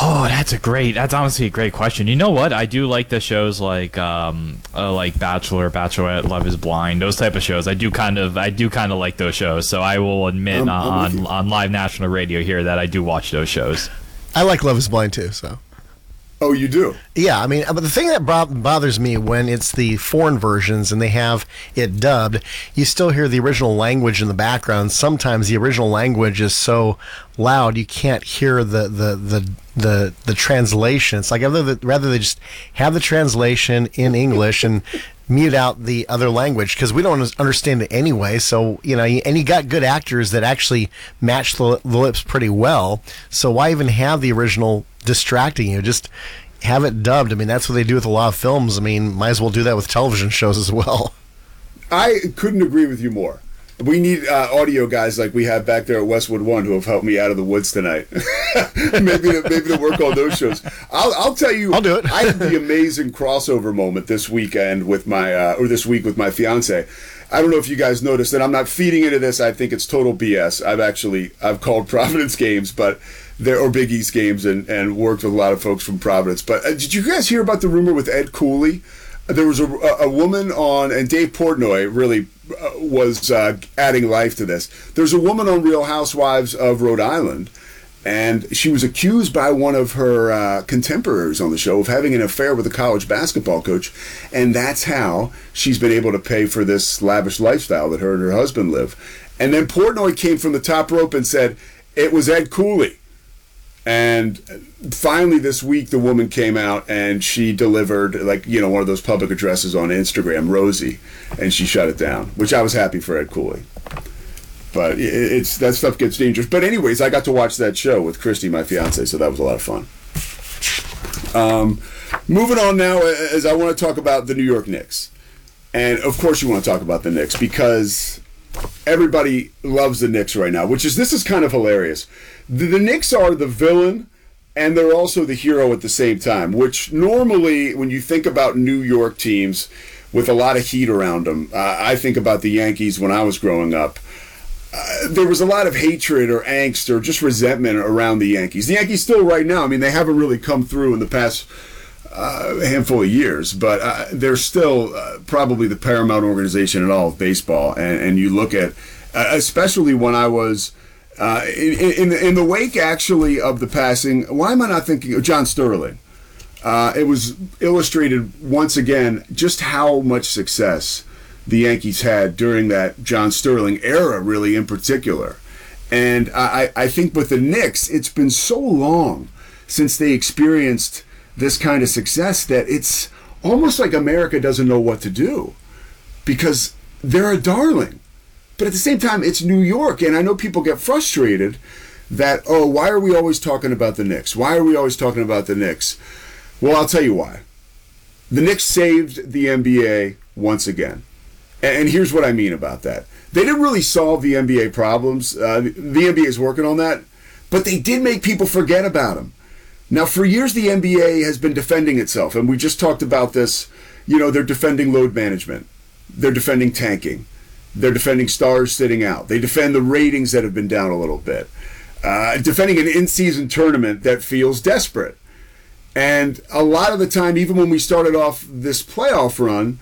Oh, that's honestly a great question. You know what? I do like the shows like Bachelor, Bachelorette, Love is Blind, those type of shows. I do kind of like those shows. So I will admit on live national radio here that I do watch those shows. I like Love is Blind too, so. Oh, you do? Yeah, I mean, but the thing that bothers me when it's the foreign versions and they have it dubbed, you still hear the original language in the background. Sometimes the original language is so loud you can't hear the translation. It's like rather they just have the translation in English and mute out the other language because we don't understand it anyway. So, and you got good actors that actually match the lips pretty well. So why even have the original distracting you? Just have it dubbed. I mean, that's what they do with a lot of films. I mean, might as well do that with television shows as well. I couldn't agree with you more. We need audio guys like we have back there at Westwood One who have helped me out of the woods tonight. maybe to work on those shows. I'll tell you. I'll do it. I had the amazing crossover moment this weekend with this week with my fiance. I don't know if you guys noticed, and I'm not feeding into this. I think it's total BS. I've called Providence games, or Big East games, and worked with a lot of folks from Providence. But did you guys hear about the rumor with Ed Cooley? There was a woman on, and Dave Portnoy really was adding life to this. There's a woman on Real Housewives of Rhode Island, and she was accused by one of her contemporaries on the show of having an affair with a college basketball coach, and that's how she's been able to pay for this lavish lifestyle that her and her husband live. And then Portnoy came from the top rope and said, it was Ed Cooley. And finally this week the woman came out and she delivered one of those public addresses on Instagram, Rosie, and she shut it down, which I was happy for Ed Cooley. But that stuff gets dangerous. But anyways, I got to watch that show with Christy, my fiance, so that was a lot of fun. Moving on now, as I want to talk about the New York Knicks. And of course you want to talk about the Knicks because everybody loves the Knicks right now, this is kind of hilarious. The Knicks are the villain and they're also the hero at the same time, which normally when you think about New York teams with a lot of heat around them, I think about the Yankees when I was growing up. There was a lot of hatred or angst or just resentment around the Yankees. The Yankees still right now, I mean, they haven't really come through in the past handful of years, but they're still probably the paramount organization in all of baseball. And you look at, especially when I was in the wake actually of the passing, why am I not thinking of John Sterling? It was illustrated once again just how much success the Yankees had during that John Sterling era, really in particular. And I think with the Knicks, it's been so long since they experienced this kind of success that it's almost like America doesn't know what to do because they're a darling. But at the same time, it's New York, and I know people get frustrated that, why are we always talking about the Knicks? Why are we always talking about the Knicks? Well, I'll tell you why. The Knicks saved the NBA once again. And here's what I mean about that. They didn't really solve the NBA problems. The NBA is working on that. But they did make people forget about them. Now, for years, the NBA has been defending itself. And we just talked about this. They're defending load management. They're defending tanking. They're defending stars sitting out. They defend the ratings that have been down a little bit. Defending an in-season tournament that feels desperate. And a lot of the time, even when we started off this playoff run,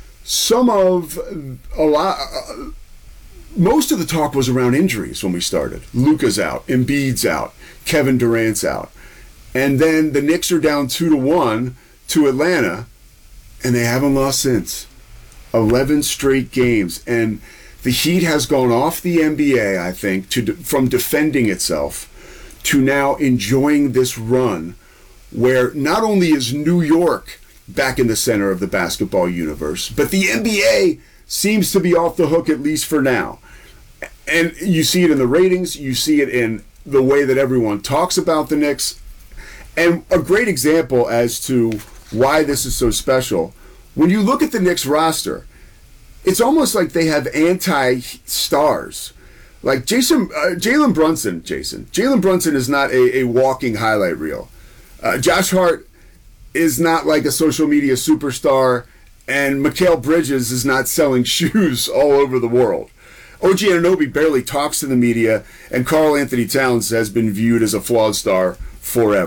most of the talk was around injuries when we started. Luka's out, Embiid's out, Kevin Durant's out. And then the Knicks are down 2-1 to Atlanta, and they haven't lost since. 11 straight games. And the heat has gone off the NBA, I think, from defending itself to now enjoying this run where not only is New York back in the center of the basketball universe, but the NBA seems to be off the hook, at least for now. And you see it in the ratings, you see it in the way that everyone talks about the Knicks. And a great example as to why this is so special, when you look at the Knicks roster, it's almost like they have anti-stars. Like Jalen Brunson is not a walking highlight reel. Josh Hart is not like a social media superstar, and Mikal Bridges is not selling shoes all over the world. OG Anunoby barely talks to the media, and Karl Anthony Towns has been viewed as a flawed star forever.